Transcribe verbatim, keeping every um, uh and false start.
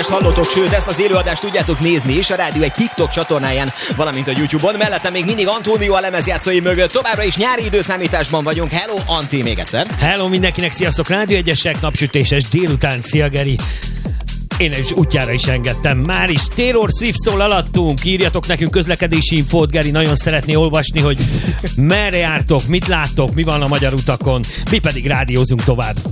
élőadást hallottok, sőt ezt az élőadást tudjátok nézni is a rádió egy TikTok csatornáján, valamint a YouTube-on. Mellette még mindig Antónió a lemezjátszói mögött. Továbbra is nyári időszámításban vagyunk. Hello, Antti, még egyszer. Hello mindenkinek, sziasztok, Rádió egyesek, napsütéses délután, szia Geri. Én is útjára is engedtem. Már is Taylor Swift szól alattunk. Írjatok nekünk közlekedési infót, Geri nagyon szeretné olvasni, hogy merre jártok, mit láttok, mi van a magyar utakon. Mi pedig rádiózunk tovább.